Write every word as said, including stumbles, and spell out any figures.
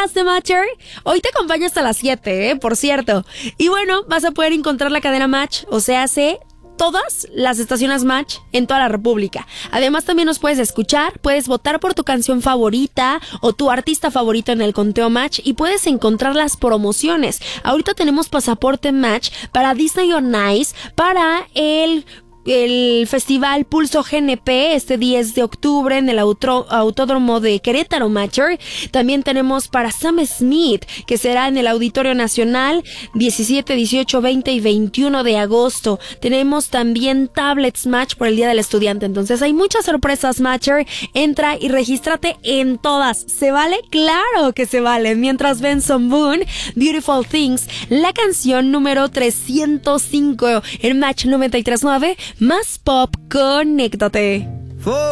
entraste, Matcher? Hoy te acompaño hasta las siete, ¿eh? Por cierto. Y bueno, vas a poder encontrar la cadena Match, o sea, hace todas las estaciones Match en toda la República. Además, también nos puedes escuchar, puedes votar por tu canción favorita o tu artista favorito en el conteo Match y puedes encontrar las promociones. Ahorita tenemos pasaporte Match para Disney on Ice, para el... el festival Pulso G N P este diez de octubre en el auto, Autódromo de Querétaro, Matcher. También tenemos para Sam Smith, que será en el Auditorio Nacional diecisiete, dieciocho, veinte y veintiuno de agosto. Tenemos también Tablets Match por el Día del Estudiante. Entonces hay muchas sorpresas, Matcher. Entra y regístrate en todas. ¿Se vale? ¡Claro que se vale! Mientras Benson Boone, Beautiful Things, la canción número trescientos cinco en Match noventa y tres punto nueve. Más pop, conéctate.